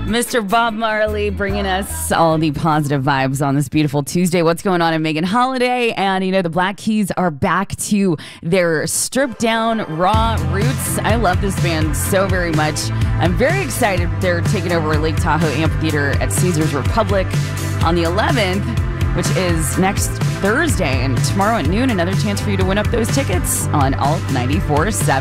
Mr. Bob Marley bringing us all the positive vibes on this beautiful Tuesday. What's going on in Megan Holiday? And, the Black Keys are back to their stripped down, raw roots. I love this band so very much. I'm very excited. They're taking over Lake Tahoe Amphitheater at Caesars Republic on the 11th, which is next Thursday. And tomorrow at noon, another chance for you to win up those tickets on Alt 94.7.